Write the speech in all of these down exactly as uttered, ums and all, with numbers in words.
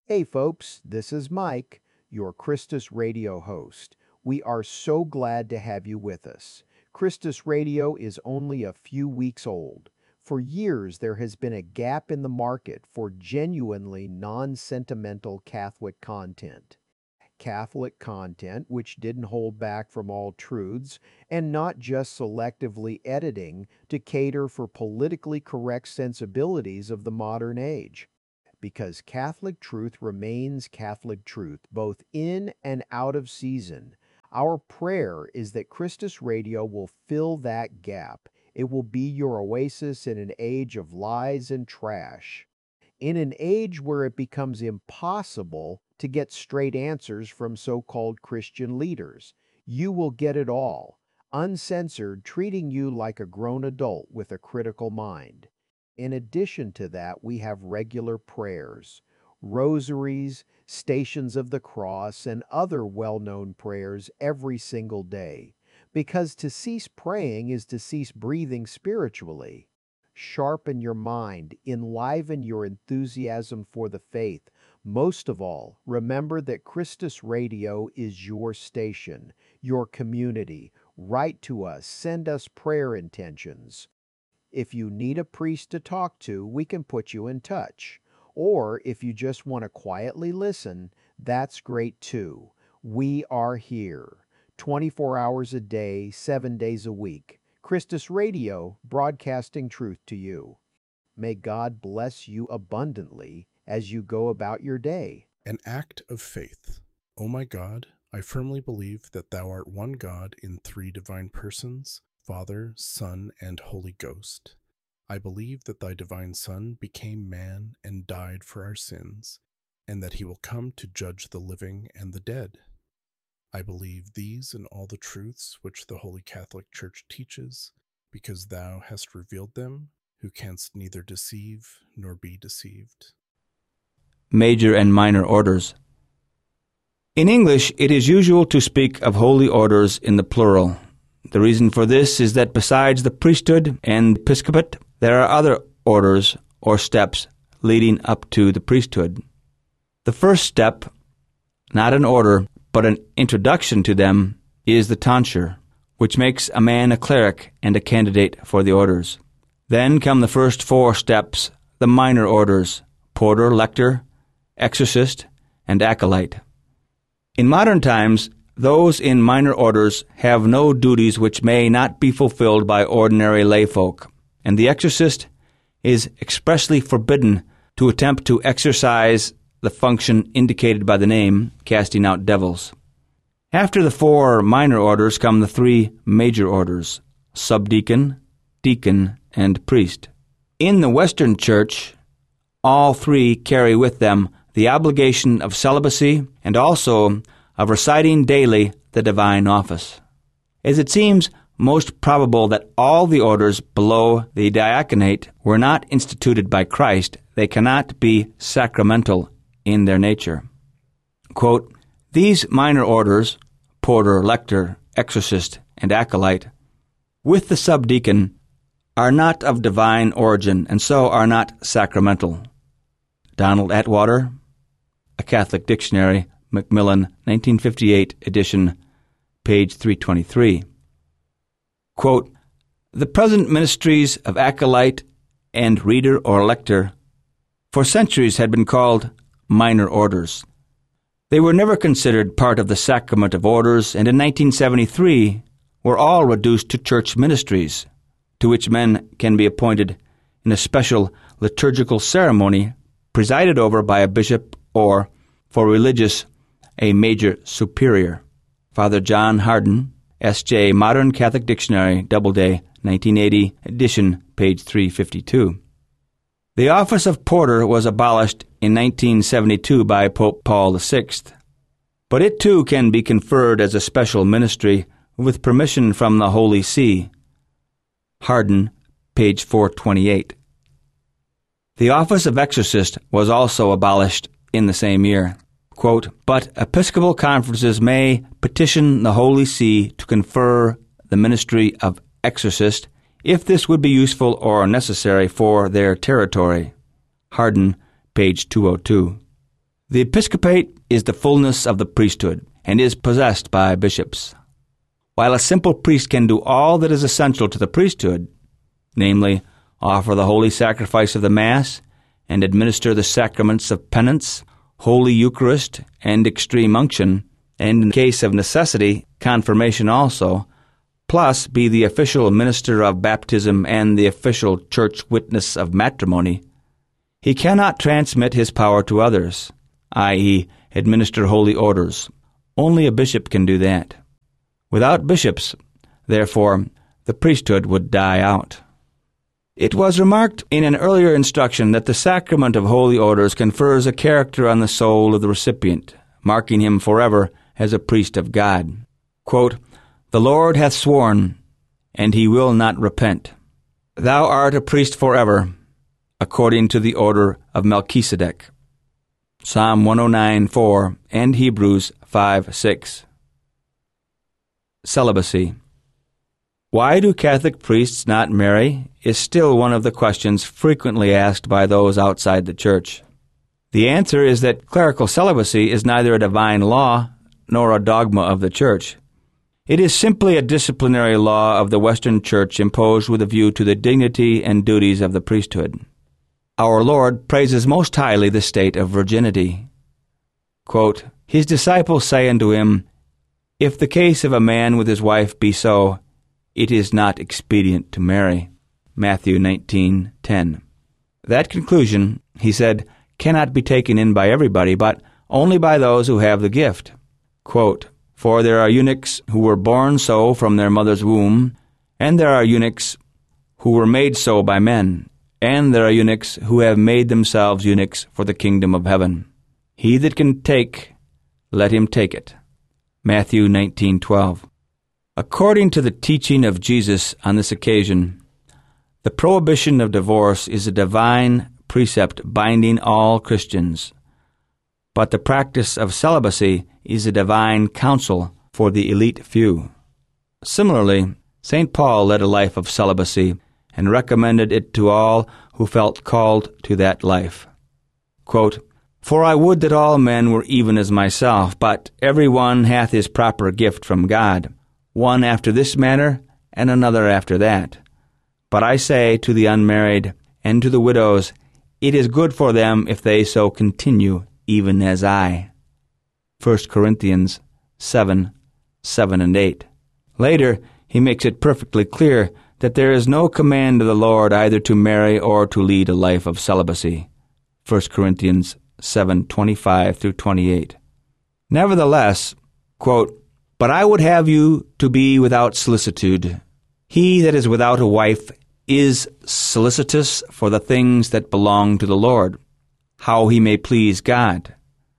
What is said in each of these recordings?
Hey folks, this is Mike, your Christus Radio host. We are so glad to have you with us. Christus Radio is only a few weeks old. For years, there has been a gap in the market for genuinely non-sentimental Catholic content. Catholic content which didn't hold back from all truths and not just selectively editing to cater for politically correct sensibilities of the modern age. Because Catholic truth remains Catholic truth, both in and out of season. Our prayer is that Christus Radio will fill that gap. It will be your oasis in an age of lies and trash. In an age where it becomes impossible to get straight answers from so-called Christian leaders, you will get it all, uncensored, treating you like a grown adult with a critical mind. In addition to that, we have regular prayers, rosaries, stations of the cross, and other well-known prayers every single day. Because to cease praying is to cease breathing spiritually. Sharpen your mind, enliven your enthusiasm for the faith. Most of all, remember that Christus Radio is your station, your community. Write to us, send us prayer intentions. If you need a priest to talk to, we can put you in touch. Or if you just want to quietly listen, that's great too. We are here, twenty-four hours a day, seven days a week. Christus Radio, broadcasting truth to you. May God bless you abundantly as you go about your day. An act of faith. O my God, I firmly believe that thou art one God in three divine persons, Father, Son, and Holy Ghost. I believe that thy divine Son became man and died for our sins, and that he will come to judge the living and the dead. I believe these and all the truths which the Holy Catholic Church teaches, because thou hast revealed them, who canst neither deceive nor be deceived. Major and minor orders. In English, it is usual to speak of holy orders in the plural. The reason for this is that besides the priesthood and episcopate, there are other orders or steps leading up to the priesthood. The first step, not an order, but an introduction to them, is the tonsure, which makes a man a cleric and a candidate for the orders. Then come the first four steps, the minor orders, porter, lector, exorcist, and acolyte. In modern times, those in minor orders have no duties which may not be fulfilled by ordinary layfolk, and the exorcist is expressly forbidden to attempt to exercise the function indicated by the name, casting out devils. After the four minor orders come the three major orders, subdeacon, deacon, and priest. In the Western Church, all three carry with them the obligation of celibacy and also of reciting daily the divine office. As it seems most probable that all the orders below the diaconate were not instituted by Christ, they cannot be sacramental in their nature. Quote, these minor orders, porter, lector, exorcist, and acolyte, with the subdeacon, are not of divine origin and so are not sacramental. Donald Atwater, A Catholic Dictionary, Macmillan, nineteen fifty-eight edition, page three twenty-three. Quote, the present ministries of acolyte and reader or lector for centuries had been called minor orders. They were never considered part of the sacrament of orders, and in nineteen seventy-three were all reduced to church ministries, to which men can be appointed in a special liturgical ceremony presided over by a bishop or, for religious, a major superior. Father John Hardin, S J Modern Catholic Dictionary, Doubleday, nineteen eighty edition, page three fifty-two. The office of porter was abolished in nineteen seventy-two by Pope Paul the Sixth, but it too can be conferred as a special ministry with permission from the Holy See. Hardin, page four twenty-eight. The office of exorcist was also abolished in the same year. Quote, but episcopal conferences may petition the Holy See to confer the ministry of exorcist if this would be useful or necessary for their territory. Hardin, page two oh two. The episcopate is the fullness of the priesthood and is possessed by bishops. While a simple priest can do all that is essential to the priesthood, namely, offer the holy sacrifice of the Mass and administer the sacraments of penance, Holy Eucharist, and extreme unction, and in case of necessity, confirmation also, plus be the official minister of baptism and the official church witness of matrimony, he cannot transmit his power to others, that is, administer holy orders. Only a bishop can do that. Without bishops, therefore, the priesthood would die out. It was remarked in an earlier instruction that the sacrament of holy orders confers a character on the soul of the recipient, marking him forever as a priest of God. Quote, "The Lord hath sworn, and he will not repent. Thou art a priest forever, according to the order of Melchizedek." Psalm one oh nine, four, and Hebrews five, six. Celibacy. Why do Catholic priests not marry is still one of the questions frequently asked by those outside the Church. The answer is that clerical celibacy is neither a divine law nor a dogma of the Church. It is simply a disciplinary law of the Western Church imposed with a view to the dignity and duties of the priesthood. Our Lord praises most highly the state of virginity. Quote, "His disciples say unto him, If the case of a man with his wife be so, it is not expedient to marry." Matthew nineteen, ten. That conclusion, he said, cannot be taken in by everybody, but only by those who have the gift. Quote, "For there are eunuchs who were born so from their mother's womb, and there are eunuchs who were made so by men, and there are eunuchs who have made themselves eunuchs for the kingdom of heaven. He that can take, let him take it." Matthew nineteen, twelve. According to the teaching of Jesus on this occasion, the prohibition of divorce is a divine precept binding all Christians, but the practice of celibacy is a divine counsel for the elite few. Similarly, Saint Paul led a life of celibacy and recommended it to all who felt called to that life. Quote, "For I would that all men were even as myself, but every one hath his proper gift from God, one after this manner, and another after that. But I say to the unmarried and to the widows, it is good for them if they so continue, even as I." First Corinthians seven, seven and eight. Later, he makes it perfectly clear that there is no command of the Lord either to marry or to lead a life of celibacy. First Corinthians seven, twenty-five through twenty-eight. Nevertheless, quote, "But I would have you to be without solicitude. He that is without a wife is solicitous for the things that belong to the Lord, how he may please God.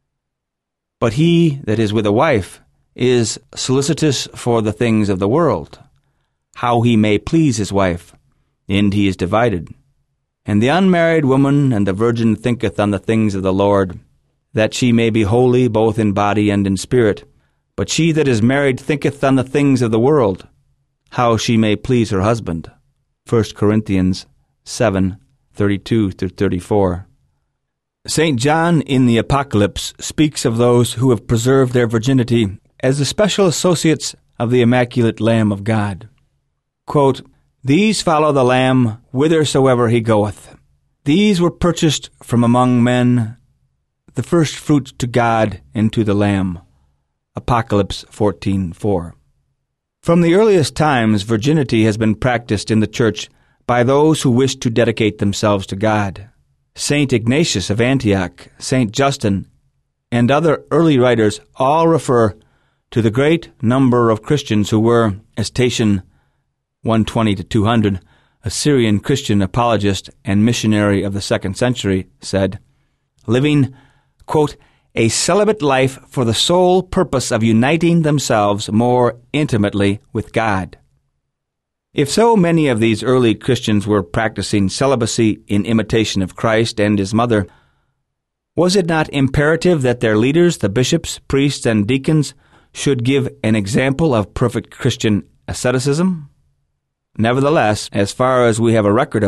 But he that is with a wife is solicitous for the things of the world, how he may please his wife, and he is divided. And the unmarried woman and the virgin thinketh on the things of the Lord, that she may be holy both in body and in spirit. But she that is married thinketh on the things of the world, how she may please her husband." First Corinthians seven, thirty-two through thirty-four. Saint John in the Apocalypse speaks of those who have preserved their virginity as the special associates of the Immaculate Lamb of God. Quote, "These follow the Lamb whithersoever he goeth. These were purchased from among men, the first fruits to God and to the Lamb." Apocalypse fourteen, four. From the earliest times, virginity has been practiced in the Church by those who wish to dedicate themselves to God. Saint Ignatius of Antioch, Saint Justin, and other early writers all refer to the great number of Christians who were, as Tatian one twenty to two hundred, a Syrian Christian apologist and missionary of the second century, said, living, quote, "a celibate life for the sole purpose of uniting themselves more intimately with God." If so many of these early Christians were practicing celibacy in imitation of Christ and his mother, was it not imperative that their leaders, the bishops, priests, and deacons, should give an example of perfect Christian asceticism? Nevertheless, as far as we have a record of it,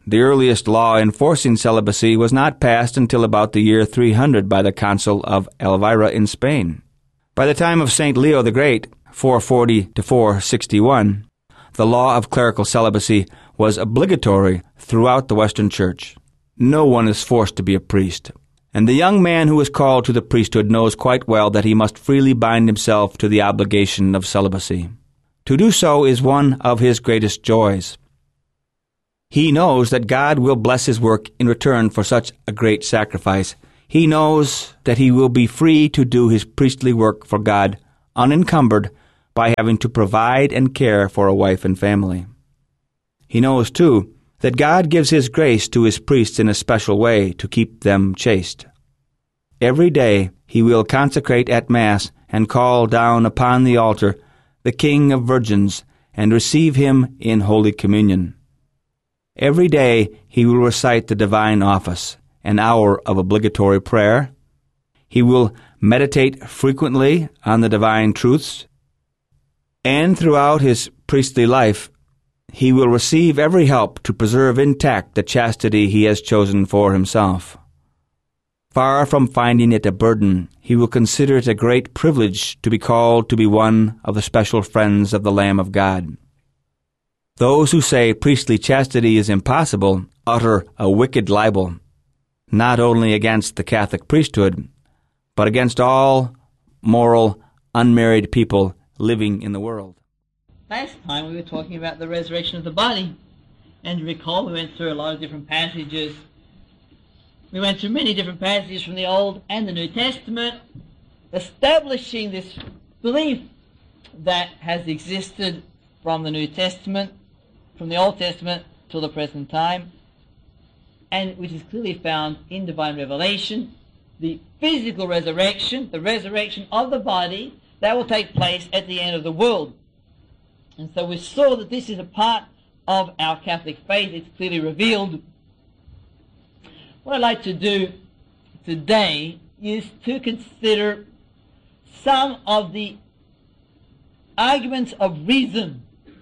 The earliest law enforcing celibacy was not passed until about the year three hundred by the Council of Elvira in Spain. By the time of Saint Leo the Great, four forty to four sixty-one, the law of clerical celibacy was obligatory throughout the Western Church. No one is forced to be a priest, and the young man who is called to the priesthood knows quite well that he must freely bind himself to the obligation of celibacy. To do so is one of his greatest joys. He knows that God will bless his work in return for such a great sacrifice. He knows that he will be free to do his priestly work for God unencumbered by having to provide and care for a wife and family. He knows, too, that God gives his grace to his priests in a special way to keep them chaste. Every day he will consecrate at Mass and call down upon the altar the King of Virgins and receive him in Holy Communion. Every day he will recite the divine office, an hour of obligatory prayer. He will meditate frequently on the divine truths, and throughout his priestly life he will receive every help to preserve intact the chastity he has chosen for himself. Far from finding it a burden, he will consider it a great privilege to be called to be one of the special friends of the Lamb of God. Those who say priestly chastity is impossible utter a wicked libel, not only against the Catholic priesthood, but against all moral, unmarried people living in the world. Last time we were talking about the resurrection of the body, and you recall we went through a lot of different passages. We went through many different passages from the Old and the New Testament, establishing this belief that has existed from the New Testament, from the Old Testament till the present time, and which is clearly found in divine revelation, the physical resurrection, the resurrection of the body, that will take place at the end of the world. And so we saw that this is a part of our Catholic faith. It's clearly revealed. What I'd like to do today is to consider some of the arguments of reason,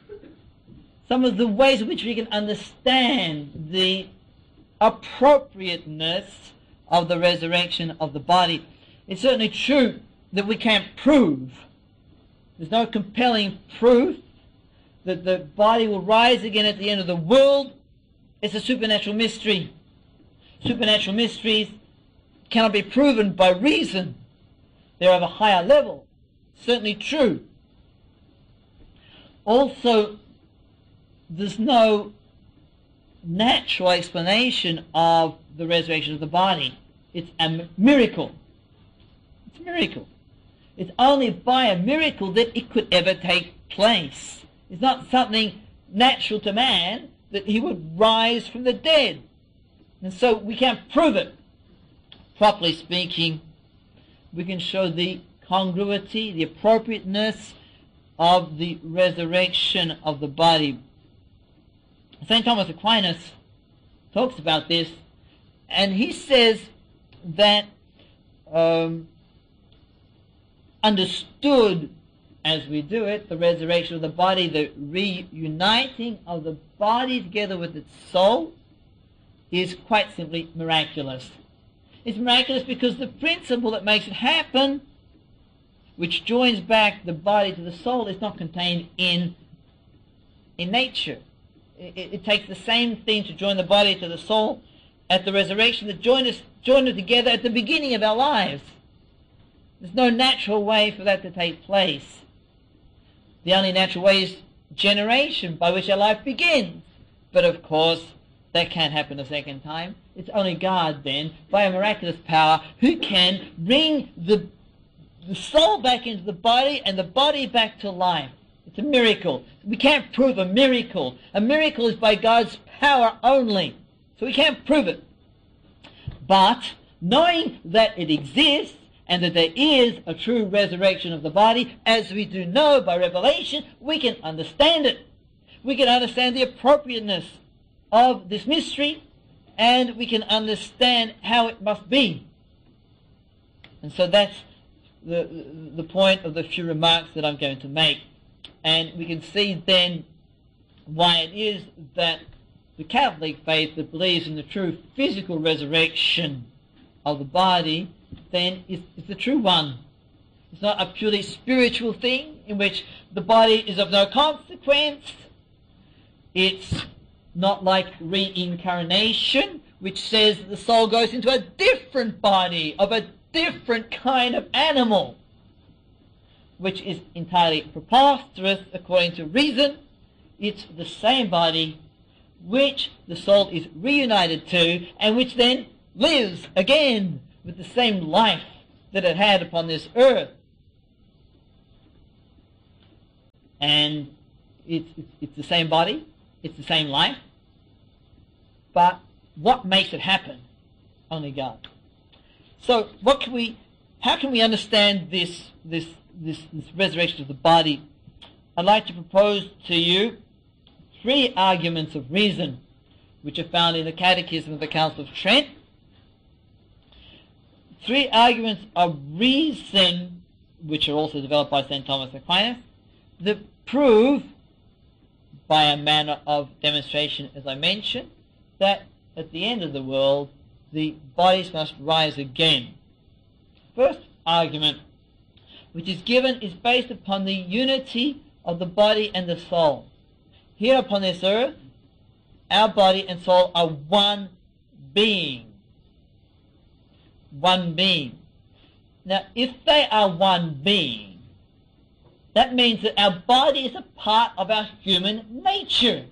some of the ways in which we can understand the appropriateness of the resurrection of the body. It's certainly true that we can't prove, there's no compelling proof that the body will rise again at the end of the world. It's a supernatural mystery. Supernatural mysteries cannot be proven by reason. They're of a higher level. Certainly true. Also, there's no natural explanation of the resurrection of the body. It's a miracle. It's a miracle. It's only by a miracle that it could ever take place. It's not something natural to man that he would rise from the dead. And so we can't prove it. Properly speaking, we can show the congruity, the appropriateness of the resurrection of the body. Saint Thomas Aquinas talks about this, and he says that um, understood as we do it, the resurrection of the body, the reuniting of the body together with its soul, is quite simply miraculous. It's miraculous because the principle that makes it happen, which joins back the body to the soul, is not contained in, in nature. It, it, it takes the same thing to join the body to the soul at the resurrection that joined us, joined it together at the beginning of our lives. There's no natural way for that to take place. The only natural way is generation, by which our life begins. But of course, that can't happen a second time. It's only God then, by a miraculous power, who can bring the, the soul back into the body and the body back to life. It's a miracle. We can't prove a miracle. A miracle is by God's power only. So we can't prove it. But knowing that it exists, and that there is a true resurrection of the body, as we do know by revelation, we can understand it. We can understand the appropriateness of this mystery, and we can understand how it must be. And so that's the, the point of the few remarks that I'm going to make. And we can see then why it is that the Catholic faith that believes in the true physical resurrection of the body, then is, is the true one. It's not a purely spiritual thing in which the body is of no consequence. It's not like reincarnation, which says that the soul goes into a different body of a different kind of animal, which is entirely preposterous according to reason. It's the same body which the soul is reunited to, and which then lives again with the same life that it had upon this earth. And it's, it's, it's the same body, it's the same life, but what makes it happen? Only God. So what can we, how can we understand this, this, this, this resurrection of the body? I'd like to propose to you three arguments of reason which are found in the Catechism of the Council of Trent. Three arguments of reason which are also developed by Saint Thomas Aquinas that prove by a manner of demonstration, as I mentioned, that at the end of the world the bodies must rise again. First argument which is given is based upon the unity of the body and the soul. Here upon this earth, our body and soul are one being. One being. Now, if they are one being, that means that our body is a part of our human nature.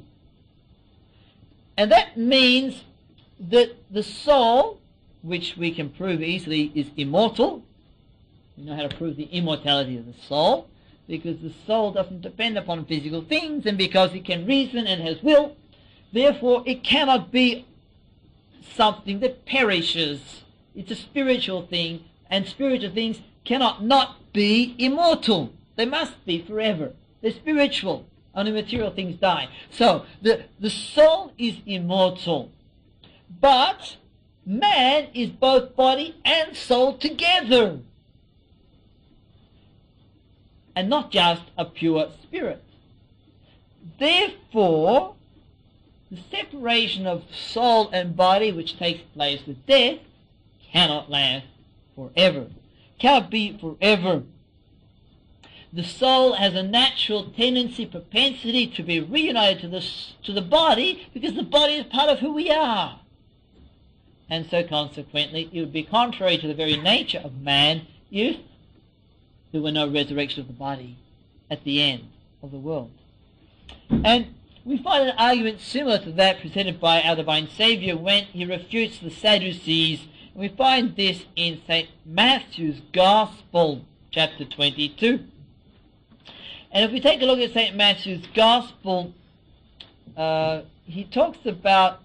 And that means that the soul, which we can prove easily is immortal, we know how to prove the immortality of the soul, because the soul doesn't depend upon physical things, and because it can reason and has will, therefore it cannot be something that perishes. It's a spiritual thing, and spiritual things cannot not be immortal. They must be forever. They're spiritual. Only material things die. So the, the soul is immortal, but man is both body and soul together, and not just a pure spirit. Therefore, the separation of soul and body, which takes place with death, cannot last forever, cannot be forever. The soul has a natural tendency, propensity to be reunited to the, to the body, because the body is part of who we are. And so consequently, it would be contrary to the very nature of man if there were no resurrection of the body at the end of the world. And we find an argument similar to that presented by our divine Saviour when he refutes the Sadducees. And we find this in Saint Matthew's Gospel, chapter twenty-two. And if we take a look at Saint Matthew's Gospel, uh, he talks about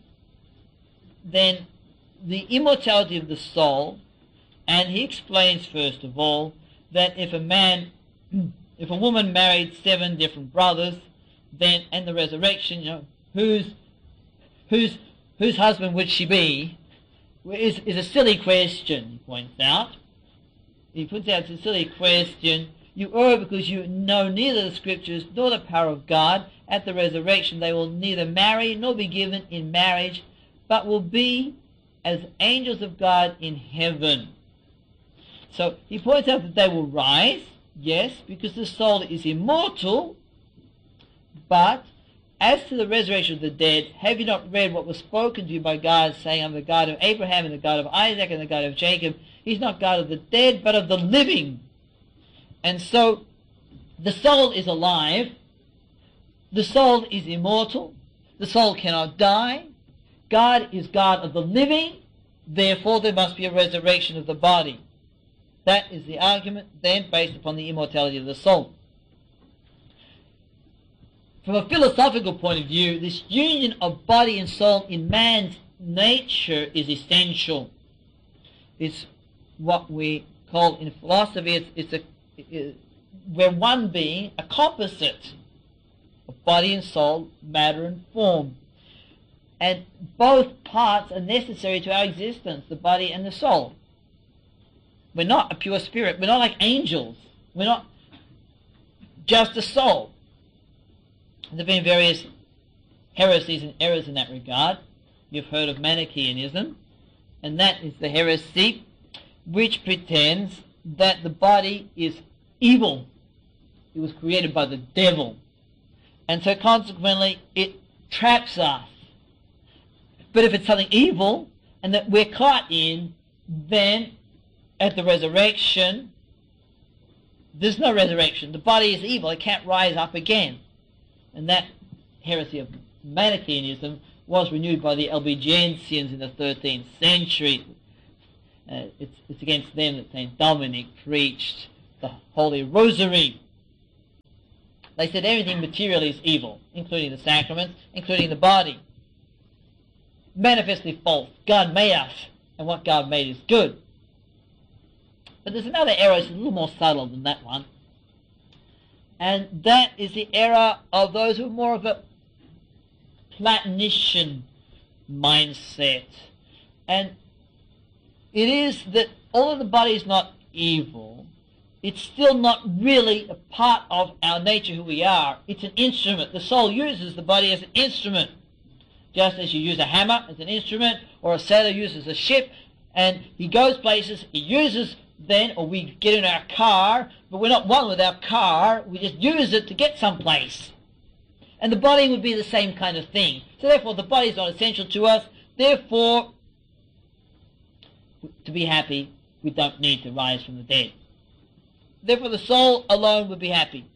then the immortality of the soul, and he explains first of all that if a man, if a woman married seven different brothers, then and the resurrection, you know, whose whose whose husband would she be? Is is a silly question. He points out. He puts out it's a silly question. You err because you know neither the Scriptures nor the power of God. At the resurrection they will neither marry nor be given in marriage, but will be as angels of God in heaven. So he points out that they will rise, yes, because the soul is immortal, but as to the resurrection of the dead, have you not read what was spoken to you by God, saying, I'm the God of Abraham and the God of Isaac and the God of Jacob? He's not God of the dead, but of the living. And so the soul is alive, the soul is immortal, the soul cannot die, God is God of the living, therefore there must be a resurrection of the body. That is the argument then based upon the immortality of the soul. From a philosophical point of view, this union of body and soul in man's nature is essential. It's what we call in philosophy, it's, it's a we're one being, a composite of body and soul, matter and form. And both parts are necessary to our existence, the body and the soul. We're not a pure spirit. We're not like angels. We're not just a soul. There have been various heresies and errors in that regard. You've heard of Manichaeanism, and that is the heresy which pretends that the body is evil. It was created by the devil, and so consequently it traps us. But if it's something evil and that we're caught in, then at the resurrection, there's no resurrection. The body is evil. It can't rise up again. And that heresy of Manichaeanism was renewed by the Albigensians in the thirteenth century. Uh, it's, it's against them that Saint Dominic preached the Holy Rosary. They said everything material is evil, including the sacraments, including the body. Manifestly false. God made us, and what God made is good. But there's another error, it's a little more subtle than that one. And that is the error of those who are more of a Platonician mindset. And it is that although the body is not evil, it's still not really a part of our nature, who we are. It's an instrument. The soul uses the body as an instrument. Just as you use a hammer as an instrument, or a sailor uses a ship, and he goes places, he uses then, or we get in our car, but we're not one with our car, we just use it to get someplace. And the body would be the same kind of thing. So therefore the body is not essential to us, therefore to be happy we don't need to rise from the dead. Therefore the soul alone would be happy.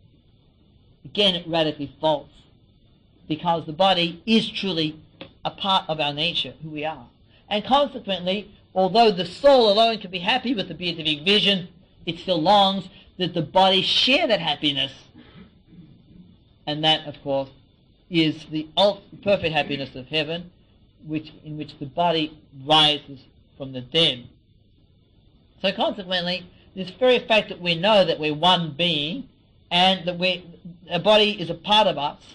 Again, radically false, because the body is truly a part of our nature, who we are. And consequently, although the soul alone can be happy with the beatific vision, it still longs that the body share that happiness. And that, of course, is the ultimate, perfect happiness of heaven, which in which the body rises from the dead. So consequently, this very fact that we know that we're one being, and that we, a body is a part of us,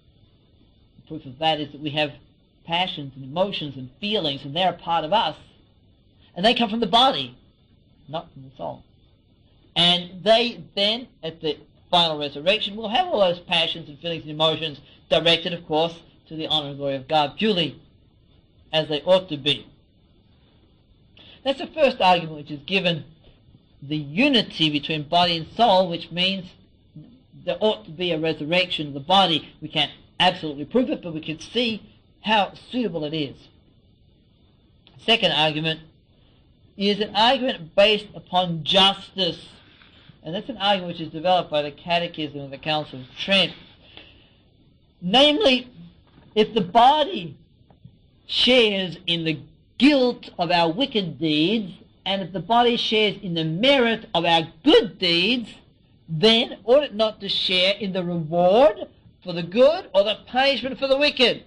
proof of that is that we have passions and emotions and feelings, and they're a part of us. And they come from the body, not from the soul. And they then, at the final resurrection, will have all those passions and feelings and emotions directed, of course, to the honor and glory of God, purely as they ought to be. That's the first argument which is given the unity between body and soul, which means there ought to be a resurrection of the body. We can't absolutely prove it, but we can see how suitable it is. Second argument is an argument based upon justice, and that's an argument which is developed by the Catechism of the Council of Trent. Namely, if the body shares in the guilt of our wicked deeds, and if the body shares in the merit of our good deeds, then ought it not to share in the reward for the good or the punishment for the wicked?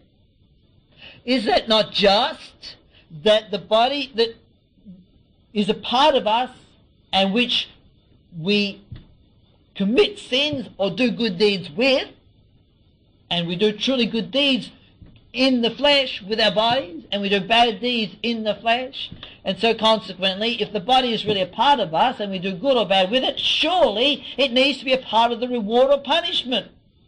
Is that not just that the body that is a part of us and which we commit sins or do good deeds with, and we do truly good deeds in the flesh with our bodies, and we do bad deeds in the flesh, and so consequently, if the body is really a part of us and we do good or bad with it, surely it needs to be a part of the reward or punishment.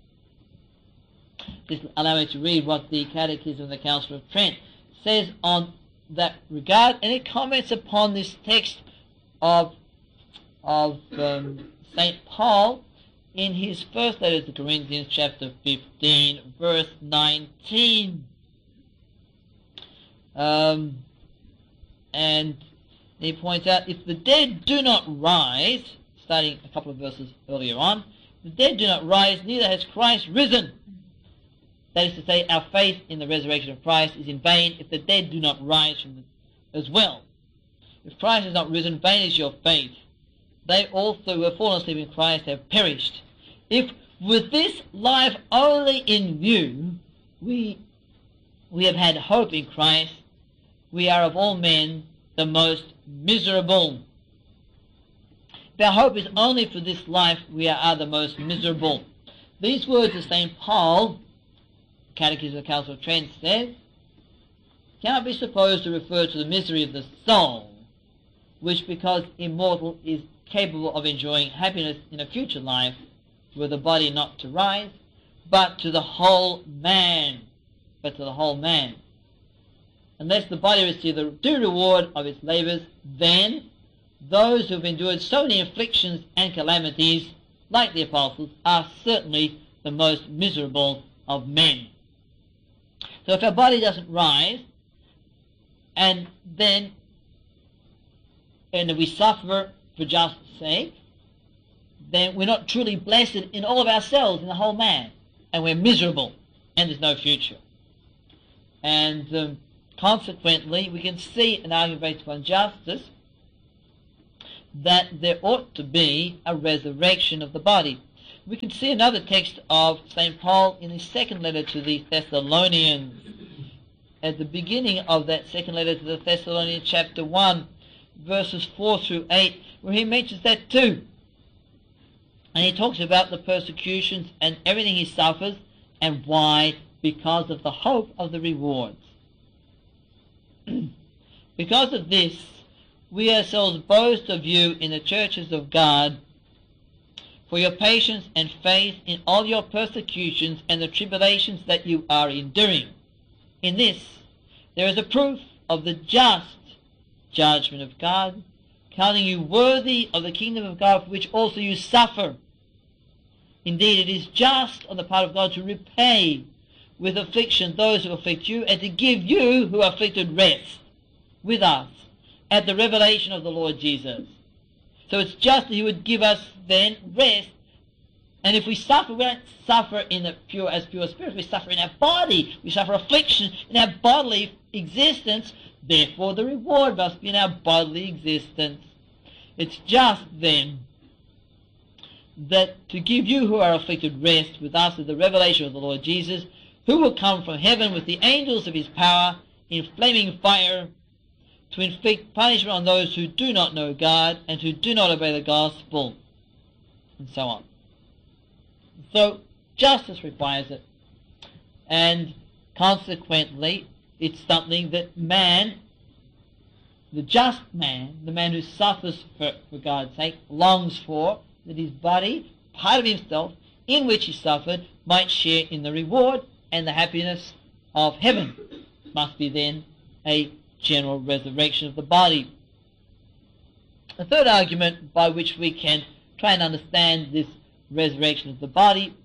Just allow me to read what the Catechism of the Council of Trent says on that regard, and it comments upon this text of, of um, Saint Paul in his first letter to Corinthians, chapter fifteen, verse nineteen. Um, and he points out, if the dead do not rise, starting a couple of verses earlier on, the dead do not rise, neither has Christ risen. That is to say, our faith in the resurrection of Christ is in vain if the dead do not rise from the, as well. If Christ has not risen, vain is your faith. They also who have fallen asleep in Christ have perished. If with this life only in view we, we have had hope in Christ, we are of all men the most miserable. If our hope is only for this life, we are the most miserable. These words of Saint Paul, Catechism of the Council of Trent, says, cannot be supposed to refer to the misery of the soul, which, because immortal, is capable of enjoying happiness in a future life, were the body not to rise, but to the whole man, but to the whole man. Unless the body receive the due reward of its labours, then those who have endured so many afflictions and calamities, like the apostles, are certainly the most miserable of men. So if our body doesn't rise, and then and if we suffer for justice sake, then we're not truly blessed in all of ourselves, in the whole man, and we're miserable, and there's no future. And um, consequently, we can see an argument based upon justice that there ought to be a resurrection of the body. We can see another text of Saint Paul in his second letter to the Thessalonians. At the beginning of that second letter to the Thessalonians, chapter one, verses four through eight, where he mentions that too. And he talks about the persecutions and everything he suffers, and why? Because of the hope of the rewards. Because of this, we ourselves boast of you in the churches of God, for your patience and faith in all your persecutions and the tribulations that you are enduring. In this, there is a proof of the just judgment of God, counting you worthy of the kingdom of God, for which also you suffer. Indeed, it is just on the part of God to repay with affliction those who afflict you, and to give you who are afflicted rest with us at the revelation of the Lord Jesus. So it's just that he would give us then rest. And if we suffer, we don't suffer in the pure as pure spirit. We suffer in our body. We suffer affliction in our bodily existence. Therefore, the reward must be in our bodily existence. It's just then that to give you who are afflicted rest with us at the revelation of the Lord Jesus, who will come from heaven with the angels of his power in flaming fire, to inflict punishment on those who do not know God and who do not obey the gospel, and so on. So justice requires it, and consequently it's something that man, the just man, the man who suffers for, for God's sake, longs for, that his body, part of himself, in which he suffered, might share in the reward and the happiness of heaven. Must be then a general resurrection of the body. The third argument by which we can try and understand this resurrection of the body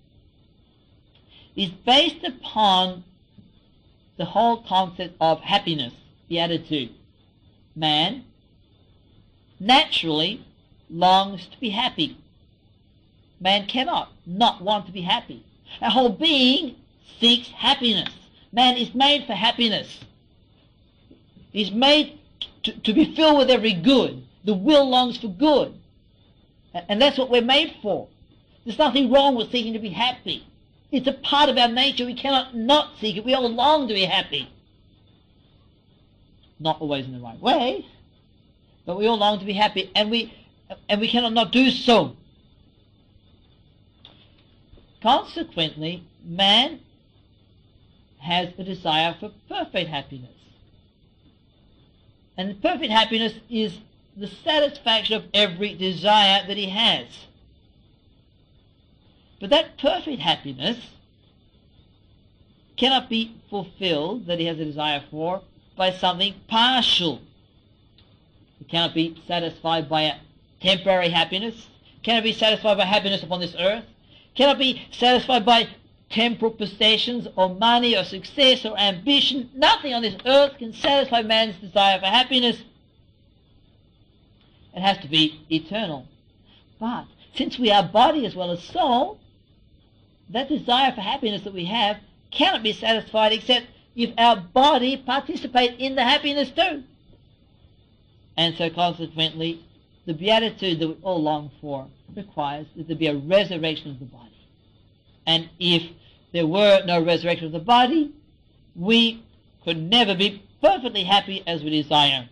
is based upon the whole concept of happiness, beatitude. Man naturally longs to be happy. Man cannot not want to be happy. Our whole being seeks happiness. Man is made for happiness. He's made to, to be filled with every good. The will longs for good. And that's what we're made for. There's nothing wrong with seeking to be happy. It's a part of our nature. We cannot not seek it. We all long to be happy. Not always in the right way, but we all long to be happy, and we and we cannot not do so. Consequently, man has a desire for perfect happiness. And perfect happiness is the satisfaction of every desire that he has. But that perfect happiness cannot be fulfilled, that he has a desire for, by something partial. It cannot be satisfied by a temporary happiness. Cannot be satisfied by happiness upon this earth. Cannot be satisfied by temporal possessions or money or success or ambition. Nothing on this earth can satisfy man's desire for happiness. It has to be eternal. But since we are body as well as soul, that desire for happiness that we have cannot be satisfied except if our body participates in the happiness too. And so consequently, the beatitude that we all long for requires that there be a resurrection of the body. And if there were no resurrection of the body, we could never be perfectly happy as we desire.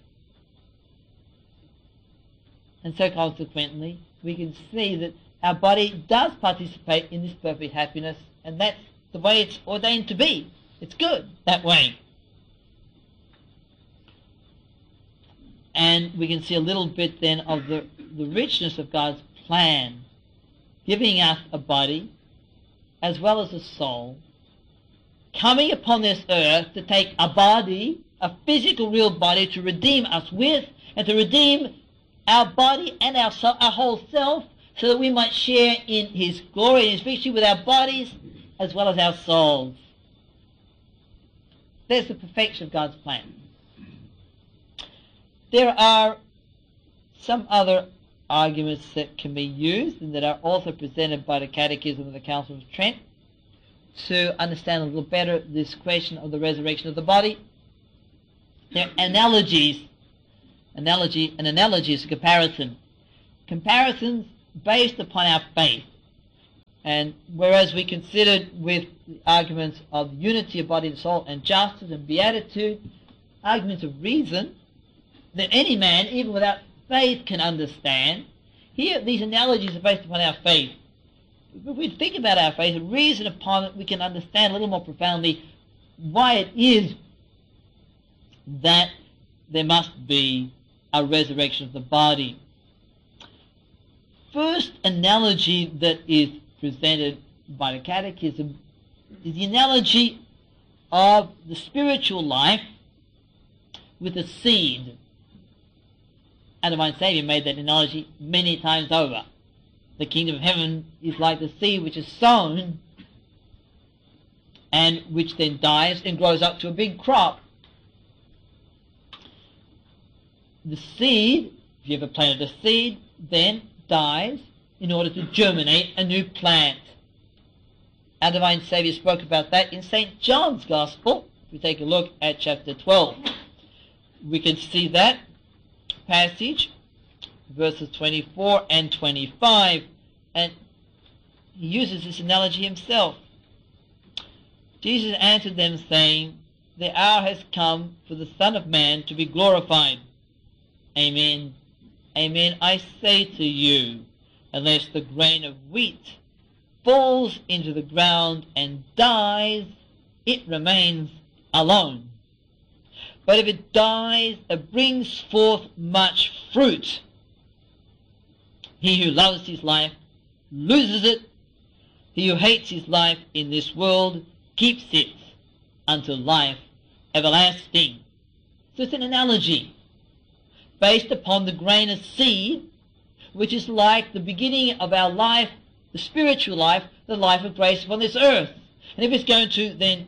And so consequently, we can see that our body does participate in this perfect happiness, and that's the way it's ordained to be. It's good that way. And we can see a little bit then of the, the richness of God's plan, giving us a body as well as a soul, coming upon this earth to take a body, a physical real body, to redeem us with, and to redeem our body and our, soul, our whole self, so that we might share in his glory and his victory with our bodies as well as our souls. There's the perfection of God's plan. There are some other arguments that can be used and that are also presented by the Catechism of the Council of Trent to understand a little better this question of the resurrection of the body. There are analogies. Analogy, an analogy is a comparison. Comparisons based upon our faith. And whereas we considered with the arguments of unity of body and soul and justice and beatitude, arguments of reason that any man, even without faith, can understand, here these analogies are based upon our faith. If we think about our faith and reason upon it, we can understand a little more profoundly why it is that there must be a resurrection of the body. First analogy that is presented by the Catechism is the analogy of the spiritual life with a seed. Our Divine Saviour made that analogy many times over. The kingdom of heaven is like the seed which is sown and which then dies and grows up to a big crop. The seed, if you ever planted a seed, then dies in order to germinate a new plant. Our Divine Saviour spoke about that in Saint John's Gospel. If we take a look at chapter twelve, we can see that passage, verses twenty-four and twenty-five, and he uses this analogy himself. Jesus answered them, saying, "The hour has come for the Son of Man to be glorified. Amen. Amen, I say to you, unless the grain of wheat falls into the ground and dies, it remains alone. But if it dies, it brings forth much fruit. He who loves his life loses it. He who hates his life in this world keeps it until life everlasting." So it's an analogy based upon the grain of seed, which is like the beginning of our life, the spiritual life, the life of grace upon this earth. And if it's going to then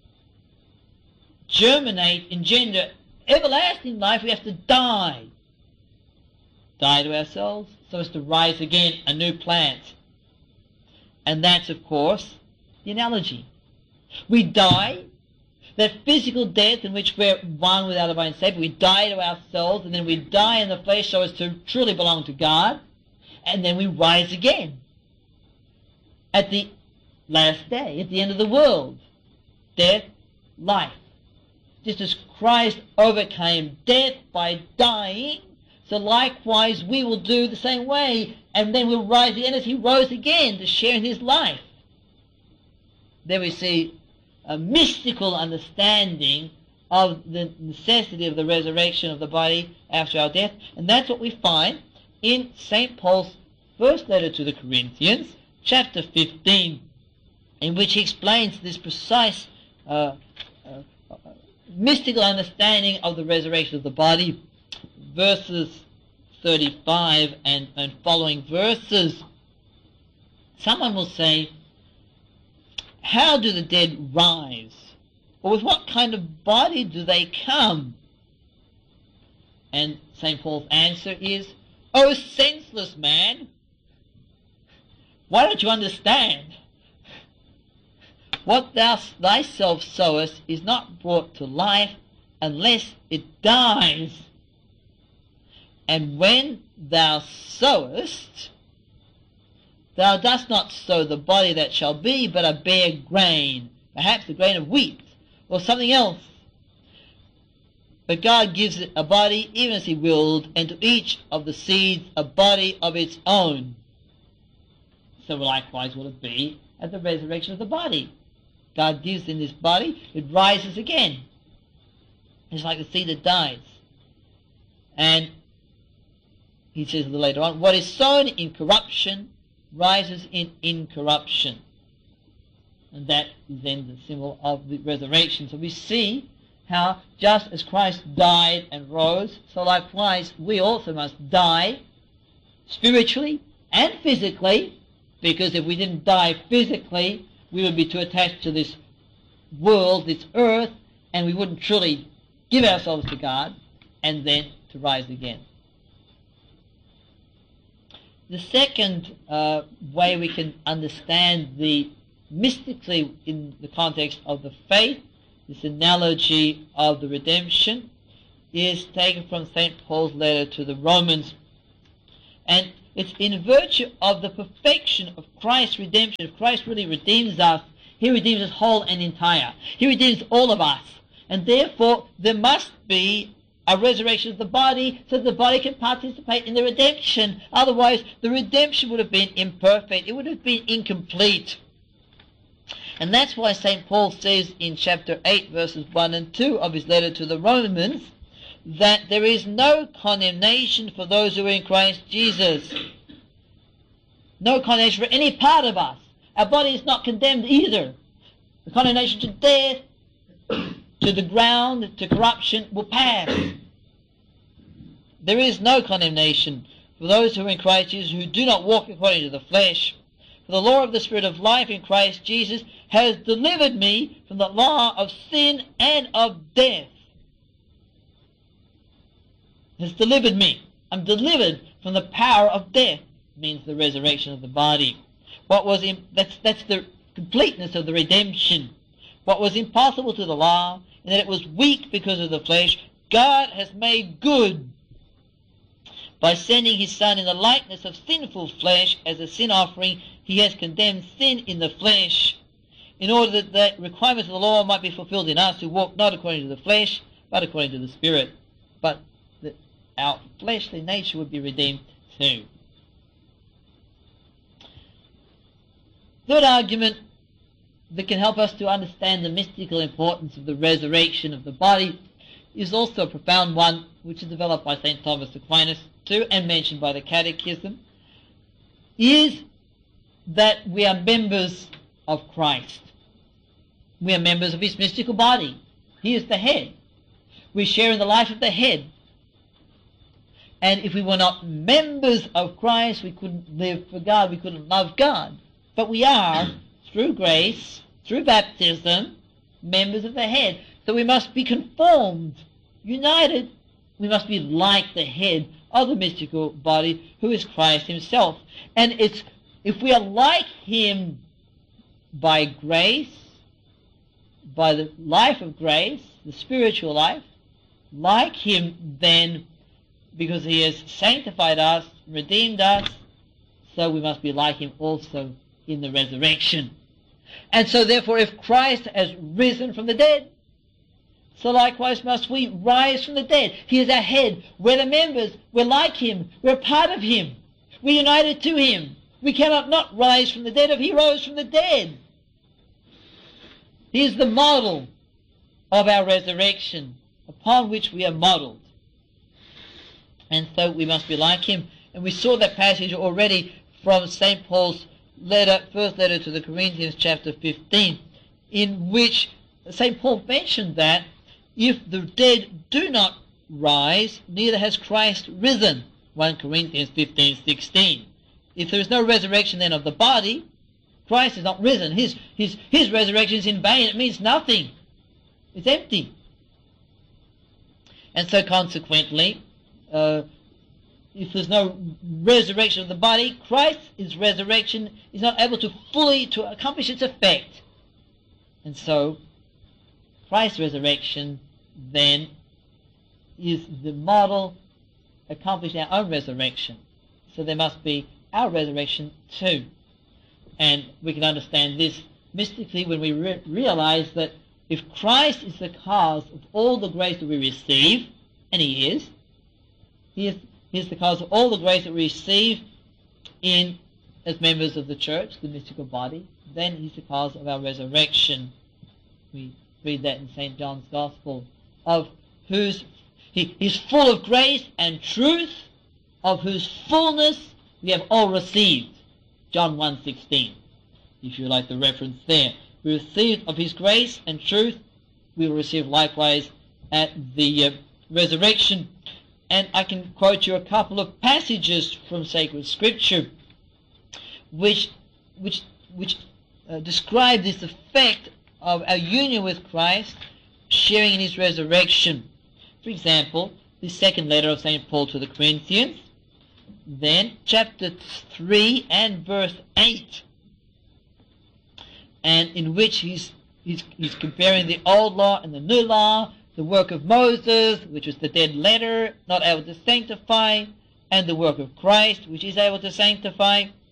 germinate, engender everlasting life, we have to die. Die to ourselves so as to rise again, a new plant. And that's, of course, the analogy. We die, that physical death in which we're one with our Divine Saviour. We die to ourselves, and then we die in the flesh so as to truly belong to God, and then we rise again at the last day, at the end of the world. Death, life. Just as Christ overcame death by dying, so likewise we will do the same way, and then we'll rise again as he rose again to share in his life. There we see a mystical understanding of the necessity of the resurrection of the body after our death, and that's what we find in Saint Paul's first letter to the Corinthians, chapter fifteen, in which he explains this precise uh, uh, uh, mystical understanding of the resurrection of the body, verses thirty-five and, and following verses. Someone will say, how do the dead rise? Or with what kind of body do they come? And Saint Paul's answer is, "O senseless man, why don't you understand? What thou thyself sowest is not brought to life unless it dies. And when thou sowest, thou dost not sow the body that shall be, but a bare grain, perhaps a grain of wheat, or something else. But God gives it a body, even as he willed, and to each of the seeds a body of its own. So likewise will it be at the resurrection of the body. God gives in this body, it rises again. It's like the seed that dies. And he says a little later on, what is sown in corruption rises in incorruption. And that is then the symbol of the resurrection. So we see how just as Christ died and rose, so likewise we also must die spiritually and physically, because if we didn't die physically, we would be too attached to this world, this earth, and we wouldn't truly give ourselves to God, and then to rise again. The second uh, way we can understand the mystically in the context of the faith, this analogy of the redemption, is taken from Saint Paul's letter to the Romans. And it's in virtue of the perfection of Christ's redemption. If Christ really redeems us, he redeems us whole and entire. He redeems all of us. And therefore, there must be a resurrection of the body so that the body can participate in the redemption. Otherwise, the redemption would have been imperfect. It would have been incomplete. And that's why Saint Paul says in chapter eight, verses one and two of his letter to the Romans, that there is no condemnation for those who are in Christ Jesus. No condemnation for any part of us. Our body is not condemned either. The condemnation to death, to the ground, to corruption will pass. There is no condemnation for those who are in Christ Jesus, who do not walk according to the flesh. For the law of the Spirit of life in Christ Jesus has delivered me from the law of sin and of death. Has delivered me. I'm delivered from the power of death. Means the resurrection of the body. What was in, that's that's the completeness of the redemption. What was impossible to the law, and that it was weak because of the flesh, God has made good by sending his Son in the likeness of sinful flesh as a sin offering. He has condemned sin in the flesh, in order that the requirements of the law might be fulfilled in us who walk not according to the flesh, but according to the Spirit. But that our fleshly nature would be redeemed too. Third argument that can help us to understand the mystical importance of the resurrection of the body is also a profound one, which is developed by Saint Thomas Aquinas too, and mentioned by the Catechism, is that we are members of Christ. We are members of his mystical body. He is the head. We share in the life of the head. And if we were not members of Christ, we couldn't live for God, we couldn't love God. But we are, through grace, through baptism, members of the head. So we must be conformed, united. We must be like the head of the mystical body, who is Christ himself. And it's if we are like him by grace, by the life of grace, the spiritual life, like him then because he has sanctified us, redeemed us, so we must be like him also in the resurrection. And so therefore, if Christ has risen from the dead, so likewise must we rise from the dead. He is our head. We're the members. We're like him. We're part of him. We're united to him. We cannot not rise from the dead if he rose from the dead. He is the model of our resurrection, upon which we are modeled. And so we must be like him. And we saw that passage already from Saint Paul's letter, first letter to the Corinthians, chapter fifteen, in which Saint Paul mentioned that if the dead do not rise, neither has Christ risen. First Corinthians fifteen sixteen. If there is no resurrection then of the body, Christ is not risen. His, his, his resurrection is in vain. It means nothing. It's empty. And so consequently, uh, if there's no resurrection of the body, Christ's resurrection is not able to fully to accomplish its effect. And so Christ's resurrection then is the model accomplishing our own resurrection. So there must be our resurrection too. And we can understand this mystically when we re realize that if Christ is the cause of all the grace that we receive, and he is, he is, he is the cause of all the grace that we receive in as members of the church, the mystical body, then he's the cause of our resurrection. We read that in Saint John's Gospel, of whose he, he's full of grace and truth, of whose fullness we have all received. John one sixteen, if you like the reference there. we received of his grace and truth, we will receive likewise at the uh, resurrection. And I can quote you a couple of passages from sacred scripture which which which uh, describe this effect of our union with Christ, sharing in his resurrection. For example, the second letter of Saint Paul to the Corinthians, then chapter three and verse eight, and in which he's, he's, he's comparing the old law and the new law, the work of Moses, which was the dead letter, not able to sanctify, and the work of Christ, which is able to sanctify.